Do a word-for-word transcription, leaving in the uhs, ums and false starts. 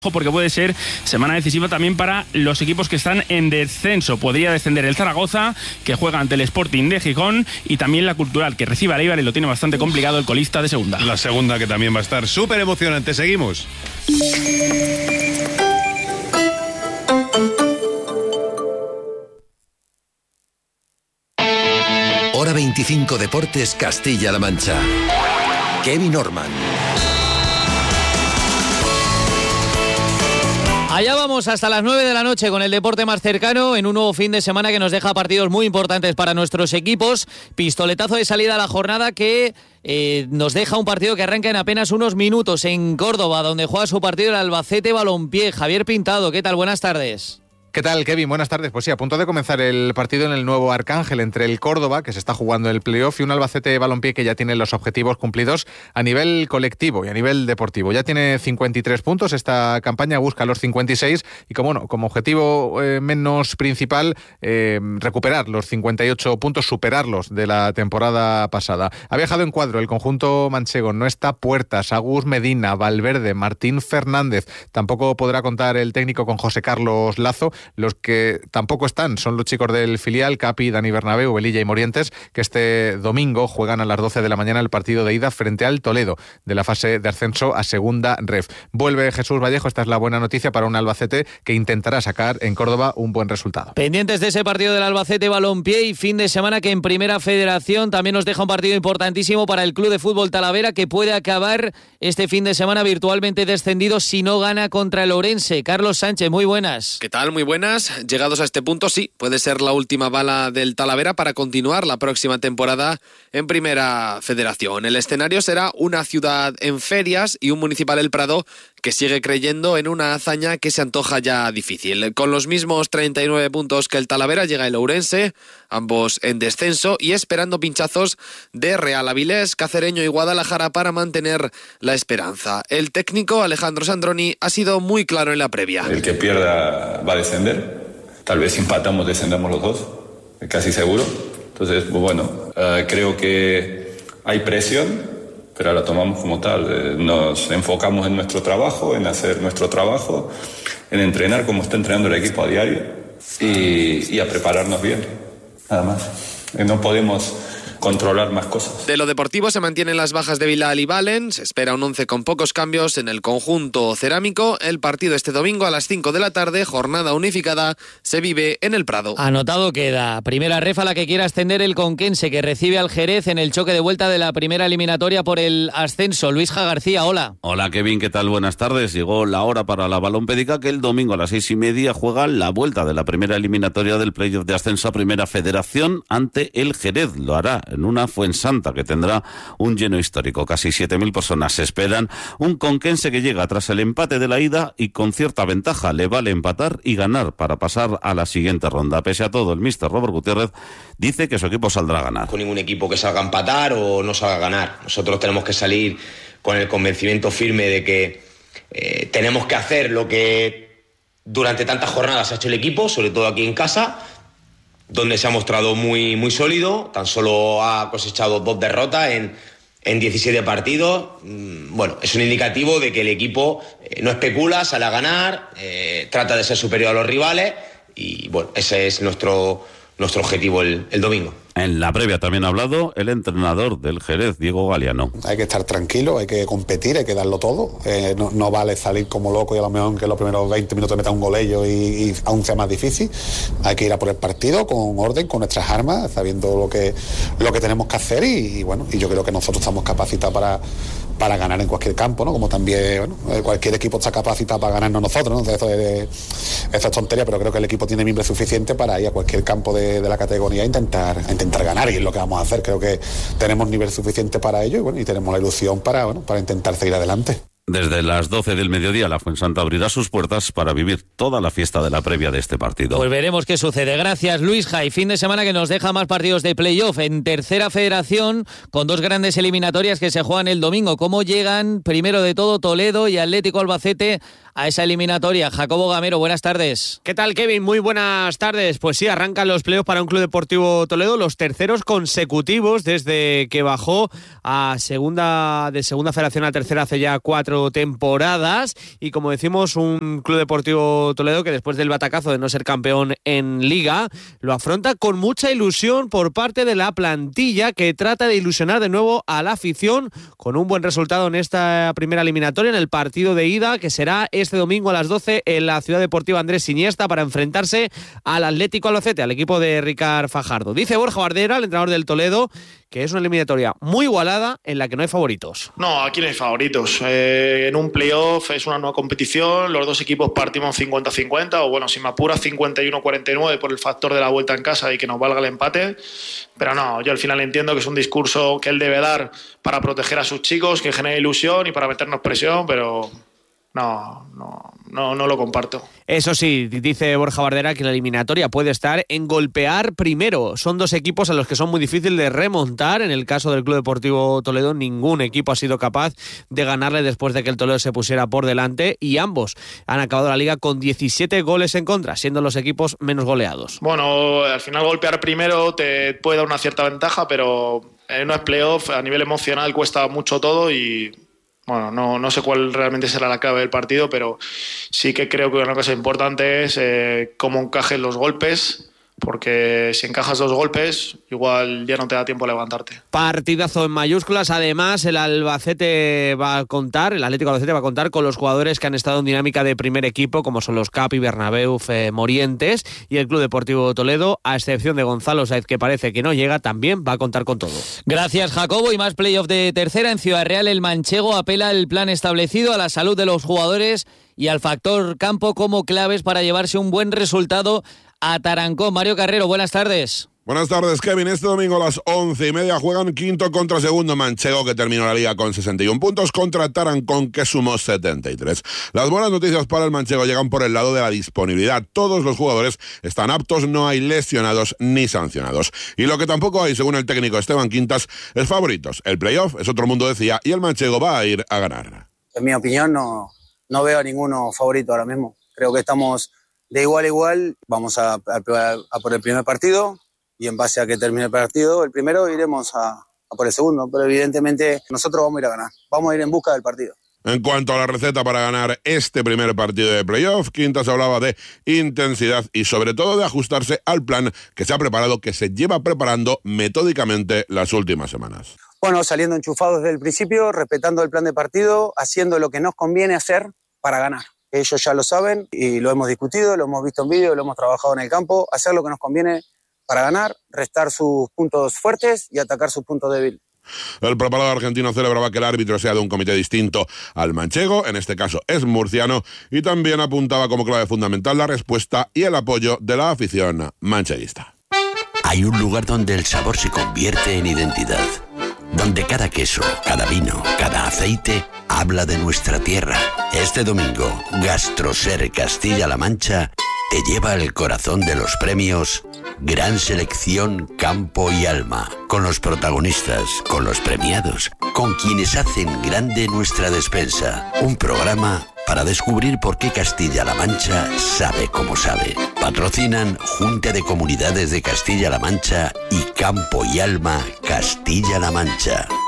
porque puede ser semana decisiva también para los equipos que están en descenso. Podría descender el Zaragoza, que juega ante el Sporting de Gijón, y también la Cultural, que recibe al Eibar y lo tiene bastante complicado el colista de segunda. La segunda, que también va a estar súper emocionante. Seguimos. Hora veinticinco Deportes, Castilla-La Mancha. Kevin Orman. Allá vamos hasta las nueve de la noche con el deporte más cercano en un nuevo fin de semana que nos deja partidos muy importantes para nuestros equipos. Pistoletazo de salida a la jornada que eh, nos deja un partido que arranca en apenas unos minutos en Córdoba, donde juega su partido el Albacete Balompié. Javier Pintado, ¿qué tal? Buenas tardes. ¿Qué tal, Kevin? Buenas tardes. Pues sí, a punto de comenzar el partido en el nuevo Arcángel entre el Córdoba, que se está jugando el playoff, y un Albacete Balompié que ya tiene los objetivos cumplidos a nivel colectivo y a nivel deportivo. Ya tiene cincuenta y tres puntos, esta campaña busca los cincuenta y seis y como, bueno, como objetivo eh, menos principal, eh, recuperar los cincuenta y ocho puntos, superarlos de la temporada pasada. Ha viajado en cuadro el conjunto manchego, no está Puertas, Agus Medina, Valverde, Martín Fernández, tampoco podrá contar el técnico con José Carlos Lazo. Los que tampoco están son los chicos del filial, Capi, Dani Bernabéu, Velilla y Morientes, que este domingo juegan a las doce de la mañana el partido de ida frente al Toledo, de la fase de ascenso a segunda ref. Vuelve Jesús Vallejo, esta es la buena noticia para un Albacete que intentará sacar en Córdoba un buen resultado. Pendientes de ese partido del Albacete Balompié, y fin de semana que en Primera Federación también nos deja un partido importantísimo para el Club de Fútbol Talavera, que puede acabar este fin de semana virtualmente descendido si no gana contra el Ourense. Carlos Sánchez, muy buenas. ¿Qué tal? Muy buenas. Llegados a este punto, sí, puede ser la última bala del Talavera para continuar la próxima temporada en Primera Federación. El escenario será una ciudad en ferias y un Municipal El Prado que sigue creyendo en una hazaña que se antoja ya difícil. Con los mismos treinta y nueve puntos que el Talavera llega el Ourense, ambos en descenso y esperando pinchazos de Real Avilés, Cacereño y Guadalajara para mantener la esperanza. El técnico Alejandro Sandroni ha sido muy claro en la previa. El que pierda va a descender. Tal vez si empatamos descendemos los dos, casi seguro. Entonces, bueno, uh, creo que hay presión, pero la tomamos como tal. Nos enfocamos en nuestro trabajo, en hacer nuestro trabajo, en entrenar como está entrenando el equipo a diario y, y a prepararnos bien, nada más. No podemos controlar más cosas. De lo deportivo se mantienen las bajas de Bilal y Valen, se espera un once con pocos cambios en el conjunto cerámico. El partido este domingo a las cinco de la tarde, jornada unificada, se vive en el Prado. Anotado queda. Primera ref a la que quiere ascender el Conquense, que recibe al Jerez en el choque de vuelta de la primera eliminatoria por el ascenso. Luisja García, hola. Hola Kevin, ¿qué tal? Buenas tardes. Llegó la hora para la Balompédica, que el domingo a las seis y media juega la vuelta de la primera eliminatoria del playoff de ascenso a Primera Federación ante el Jerez. Lo hará en una Fuensanta que tendrá un lleno histórico. Casi siete mil personas se esperan. Un Conquense que llega tras el empate de la ida y con cierta ventaja. Le vale empatar y ganar para pasar a la siguiente ronda. Pese a todo, el míster Robert Gutiérrez dice que su equipo saldrá a ganar. Con ningún equipo que salga a empatar o no salga a ganar. Nosotros tenemos que salir con el convencimiento firme de que eh, tenemos que hacer lo que durante tantas jornadas ha hecho el equipo, sobre todo aquí en casa, donde se ha mostrado muy, muy sólido. Tan solo ha cosechado dos derrotas en, en diecisiete partidos. Bueno, es un indicativo de que el equipo eh, no especula, sale a ganar, eh, trata de ser superior a los rivales y bueno, ese es nuestro, nuestro objetivo el, el domingo. En la previa también ha hablado el entrenador del Jerez, Diego Galeano. Hay que estar tranquilo, hay que competir, hay que darlo todo. Eh, no, no vale salir como loco y a lo mejor que los primeros veinte minutos meta un golello y, y aún sea más difícil. Hay que ir a por el partido con orden, con nuestras armas, sabiendo lo que, lo que tenemos que hacer y, y bueno, y yo creo que nosotros estamos capacitados para, para ganar en cualquier campo, ¿no? Como también, bueno, cualquier equipo está capacitado para ganarnos nosotros, ¿no? Entonces, eso es, eso es tontería, pero creo que el equipo tiene miembros suficientes para ir a cualquier campo de, de la categoría e intentar, a intentar ganar, y es lo que vamos a hacer. Creo que tenemos nivel suficiente para ello y, bueno, y tenemos la ilusión para, bueno, para intentar seguir adelante. Desde las doce del mediodía, la Fuensanta abrirá sus puertas para vivir toda la fiesta de la previa de este partido. Pues veremos qué sucede. Gracias, Luis Jai. Fin de semana que nos deja más partidos de playoff en Tercera Federación, con dos grandes eliminatorias que se juegan el domingo. ¿Cómo llegan, primero de todo, Toledo y Atlético Albacete a esa eliminatoria. Jacobo Gamero, buenas tardes. ¿Qué tal, Kevin? Muy buenas tardes. Pues sí, arrancan los playoffs para un Club Deportivo Toledo, los terceros consecutivos desde que bajó a segunda de segunda federación a tercera hace ya cuatro temporadas. Y como decimos, un Club Deportivo Toledo que después del batacazo de no ser campeón en Liga, lo afronta con mucha ilusión por parte de la plantilla, que trata de ilusionar de nuevo a la afición con un buen resultado en esta primera eliminatoria, en el partido de ida, que será este domingo a las doce en la Ciudad Deportiva Andrés Iniesta, para enfrentarse al Atlético Albacete, al equipo de Ricard Fajardo. Dice Borja Bardera, el entrenador del Toledo, que es una eliminatoria muy igualada en la que no hay favoritos. No, aquí no hay favoritos. Eh, en un playoff es una nueva competición, los dos equipos partimos cincuenta cincuenta, o bueno, si me apuras cincuenta y uno cuarenta y nueve por el factor de la vuelta en casa y que nos valga el empate, pero no, yo al final entiendo que es un discurso que él debe dar para proteger a sus chicos, que genere ilusión y para meternos presión, pero no, no, no, no lo comparto. Eso sí, dice Borja Bardera que la eliminatoria puede estar en golpear primero. Son dos equipos a los que son muy difíciles de remontar. En el caso del Club Deportivo Toledo, ningún equipo ha sido capaz de ganarle después de que el Toledo se pusiera por delante, y ambos han acabado la liga con diecisiete goles en contra, siendo los equipos menos goleados. Bueno, al final golpear primero te puede dar una cierta ventaja, pero en no es playoff, a nivel emocional cuesta mucho todo y... Bueno, no, no sé cuál realmente será la clave del partido, pero sí que creo que una cosa importante es eh, cómo encajen los golpes, porque si encajas dos golpes, igual ya no te da tiempo a levantarte. Partidazo en mayúsculas. Además, el Albacete va a contar, el Atlético Albacete va a contar con los jugadores que han estado en dinámica de primer equipo, como son los Capi, Bernabéu, eh, Morientes, y el Club Deportivo Toledo, a excepción de Gonzalo Sáez, que parece que no llega, también va a contar con todo. Gracias, Jacobo. Y más playoff de tercera. En Ciudad Real, el manchego apela al plan establecido, a la salud de los jugadores y al factor campo como claves para llevarse un buen resultado a Tarancón. Mario Carrero, buenas tardes. Buenas tardes, Kevin. Este domingo a las once y media juegan quinto contra segundo Manchego, que terminó la liga con sesenta y un puntos, contra Tarancón, que sumó setenta y tres. Las buenas noticias para el Manchego llegan por el lado de la disponibilidad. Todos los jugadores están aptos, no hay lesionados ni sancionados. Y lo que tampoco hay, según el técnico Esteban Quintas, es favoritos. El playoff es otro mundo, decía, y el Manchego va a ir a ganar. En mi opinión, no, no veo a ninguno favorito ahora mismo. Creo que estamos de igual a igual. Vamos a, a, a por el primer partido, y en base a que termine el partido, el primero, iremos a, a por el segundo. Pero evidentemente nosotros vamos a ir a ganar. Vamos a ir en busca del partido. En cuanto a la receta para ganar este primer partido de playoff, Quintas hablaba de intensidad y sobre todo de ajustarse al plan que se ha preparado, que se lleva preparando metódicamente las últimas semanas. Bueno, saliendo enchufados desde el principio, respetando el plan de partido, haciendo lo que nos conviene hacer para ganar. Ellos ya lo saben y lo hemos discutido, lo hemos visto en vídeo, lo hemos trabajado en el campo, hacer lo que nos conviene para ganar, restar sus puntos fuertes y atacar sus puntos débiles. El preparador argentino celebraba que el árbitro sea de un comité distinto al manchego, en este caso es murciano, y también apuntaba como clave fundamental la respuesta y el apoyo de la afición mancheguista. Hay un lugar donde el sabor se convierte en identidad, donde cada queso, cada vino, cada aceite habla de nuestra tierra. Este domingo, Gastroser Castilla-La Mancha te lleva al corazón de los premios Gran Selección Campo y Alma, con los protagonistas, con los premiados, con quienes hacen grande nuestra despensa. Un programa para descubrir por qué Castilla-La Mancha sabe como sabe. Patrocinan Junta de Comunidades de Castilla-La Mancha y Campo y Alma Castilla-La Mancha.